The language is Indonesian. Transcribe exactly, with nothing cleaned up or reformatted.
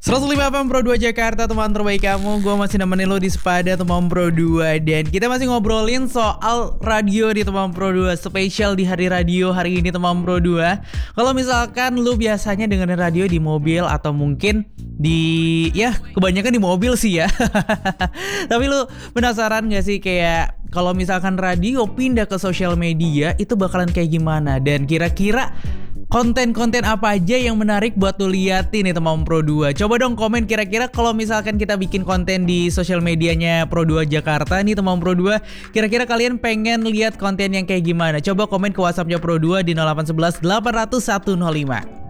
seratus lima F M Pro dua Jakarta, teman terbaik kamu. Gue masih nemenin lo di Sepada teman Pro dua. Dan kita masih ngobrolin soal radio di teman Pro dua. Spesial di hari radio hari ini teman Pro dua. Kalau misalkan lo biasanya dengerin radio di mobil atau mungkin di, ya kebanyakan di mobil sih ya. Tapi lo penasaran gak sih kayak kalau misalkan radio pindah ke sosial media itu bakalan kayak gimana? Dan kira-kira konten-konten apa aja yang menarik buat lu liatin nih teman Pro dua. Coba dong komen kira-kira kalau misalkan kita bikin konten di sosial medianya Pro dua Jakarta nih teman Pro dua, kira-kira kalian pengen lihat konten yang kayak gimana? Coba komen ke WhatsAppnya Pro dua di nol delapan satu satu delapan nol nol satu nol lima.